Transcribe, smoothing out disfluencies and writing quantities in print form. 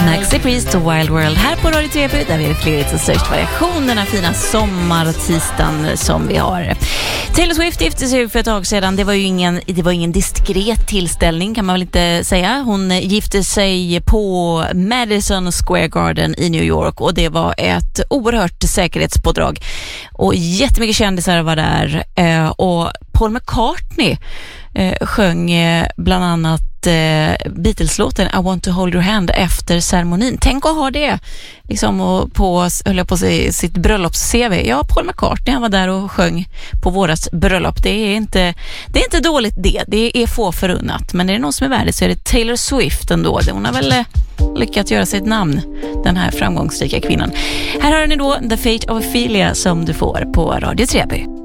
Maxi Priest och Wild World här på Radio 3, där vi är fler och störst variation den här fina sommartisdagen som vi har. Taylor Swift gifte sig för ett tag sedan. Det var ingen diskret tillställning, kan man väl inte säga. Hon gifte sig på Madison Square Garden i New York och det var ett oerhört säkerhetspådrag. Och jättemycket kändisar var där. Och Paul McCartney sjöng bland annat Beatles-låten I Want to Hold Your Hand efter ceremonin. Tänk att ha det liksom, och höll jag på sitt bröllops-CV. Ja, Paul McCartney, han var där och sjöng på våras bröllop. Det är inte dåligt det är få förunnat. Men är det någon som är värdig så är det Taylor Swift ändå. Hon har väl lyckats göra sig ett namn, den här framgångsrika kvinnan. Här har ni då The Fate of Ophelia som du får på Radio 3.